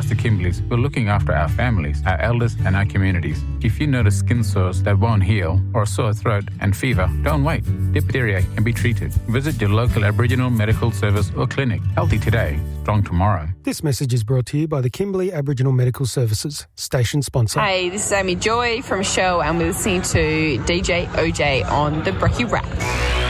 Trust the Kimbleys. We're looking after our families, our elders and our communities. If you notice skin sores that won't heal or a sore throat and fever, don't wait. Diphtheria can be treated. Visit your local Aboriginal medical service or clinic. Healthy today, strong tomorrow. This message is brought to you by the Kimberley Aboriginal Medical Services, station sponsor. Hey, this is Amy Joy from Show, and we're listening to DJ OJ on the Brekkie Rap.